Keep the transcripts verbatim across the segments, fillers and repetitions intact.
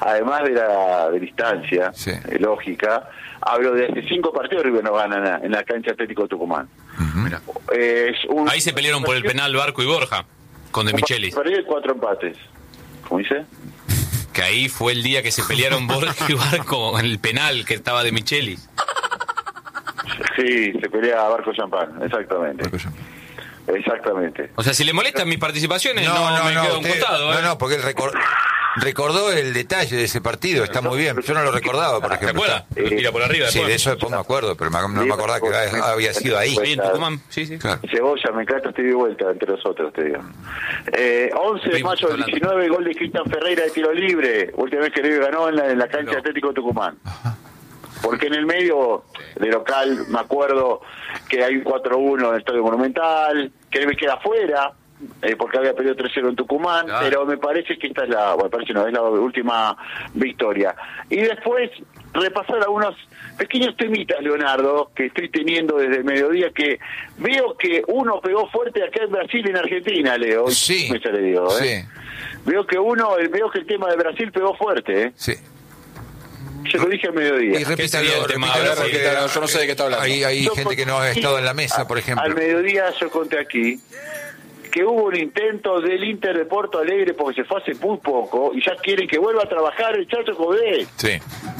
además de la, de la distancia Sí. eh, lógica, hablo de hace cinco partidos River no gana en la, en la cancha Atlético Tucumán. Uh-huh. Eh, es un, Ahí se pelearon por el penal Barco y Borja, con De Michelis. Perdí cuatro empates. ¿Cómo dice? Que ahí fue el día que se pelearon Borja y Barco en el penal que estaba De Michelis. Sí, se pelea a Barco Champán, exactamente. Barco Champán. Exactamente. O sea, si le molestan mis participaciones, no, No, no, me no, quedo a un usted- costado. no, ¿eh? no, porque él recor- recordó el detalle de ese partido, está muy bien. Yo no lo recordaba, por ¿Te ejemplo. acuerdas? Está- Lo tira por arriba Sí, después. de eso después me acuerdo, pero me- no me acordaba que había sido ahí. Ahí en Tucumán, sí, sí. Claro. Cebolla, me encanta, estoy de vuelta entre nosotros, te digo. Eh, once de mayo del diecinueve, gol de Cristian Ferreira de tiro libre. Última vez que River ganó en la, en la cancha Atlético Tucumán. Porque en el medio de local, me acuerdo que hay un cuatro uno en el Estadio Monumental, que River queda afuera, eh, porque había perdido tres cero en Tucumán, Claro. pero me parece que esta es la, bueno, parece no, es la última victoria. Y después repasar algunos pequeños temitas, Leonardo, que estoy teniendo desde el mediodía, que veo que uno pegó fuerte acá en Brasil y en Argentina, Leo. Sí, Me le digo, ¿eh? sí, Veo que uno, veo que el tema de Brasil pegó fuerte, ¿eh? sí. Se lo dije al mediodía. Y ¿Qué sería repítalo, el tema? repítalo, A ver, porque repítalo, yo no sé de qué está hablando. Hay, hay Yo gente que no ha conté estado en la mesa, a- por ejemplo. Al mediodía yo conté aquí que hubo un intento del Inter de Porto Alegre porque se fue hace muy poco y ya quieren que vuelva a trabajar el Chacho Coudet. Sí,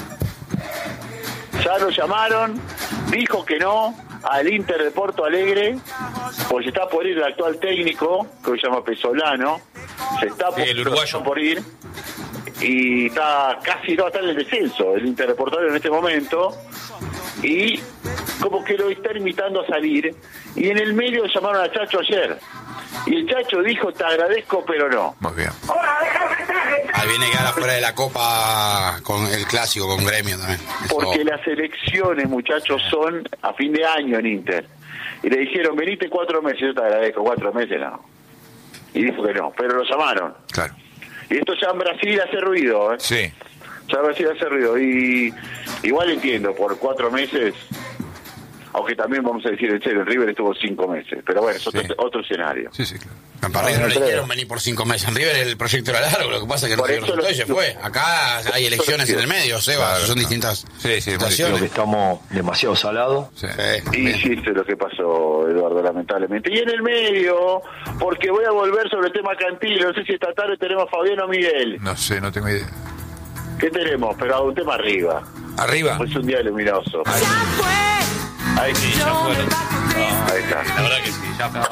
Ya lo llamaron, dijo que no al Inter de Porto Alegre, porque se está por ir el actual técnico, que se llama Pesolano, se está por, Sí, el uruguayo. por ir, y está casi no está en el descenso, el Inter de Porto Alegre en este momento, y como que lo está invitando a salir, y en el medio llamaron a Chacho ayer, y el Chacho dijo, te agradezco, pero no. muy bien. Ahí viene que ahora fuera de la Copa con el clásico, con Gremio también. Eso- Porque las elecciones, muchachos, son a fin de año en Inter. Y le dijeron, venite cuatro meses, yo te agradezco, cuatro meses no. Y dijo que no, pero lo llamaron. Claro. Y esto ya en Brasil hace ruido, ¿eh? Sí. Ya en Brasil hace ruido. Y igual entiendo, por cuatro meses, aunque también vamos a decir en serio, el River estuvo cinco meses. Pero bueno, es otro, Sí. otro escenario. Sí, sí, claro. En River no no le creo. dijeron venir por cinco meses. En River el proyecto era largo, lo que pasa es que no Por se eso resultó y lo- se fue. Acá hay elecciones en el medio, Seba, Claro, son claro. distintas Sí, sí, muy Creo que situaciones. estamos demasiado salados. Sí. Sí, Y bien. sí, eso es lo que pasó, Eduardo, lamentablemente. Y en el medio, porque voy a volver sobre el tema Cantilo, no sé si esta tarde tenemos a Fabián o Miguel. No sé, no tengo idea. ¿Qué tenemos? Pero un tema arriba. Arriba. Es un día luminoso. Ahí sí, ya fueron. Ahí está. La verdad que sí, ya fue.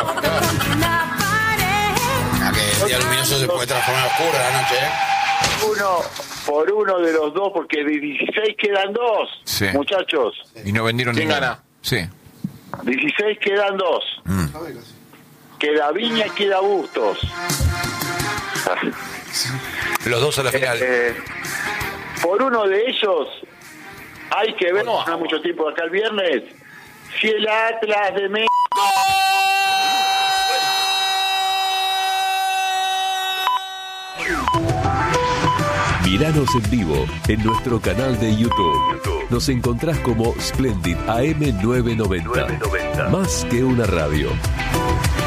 Ah, que el día luminoso se puede transformar en oscuro a la noche, ¿eh? Uno por uno de los dos, porque de dieciséis quedan dos, Sí. muchachos. Y no vendieron ¿Quién ninguno. gana? Sí. dieciséis quedan dos. Mm. Queda Viña y queda Bustos. Los dos a la final. Eh, por uno de ellos hay que ver, no hay mucho tiempo de acá el viernes, si el Atlas de México... Míranos en vivo en nuestro canal de YouTube. Nos encontrás como Splendid A M nueve noventa. Más que una radio.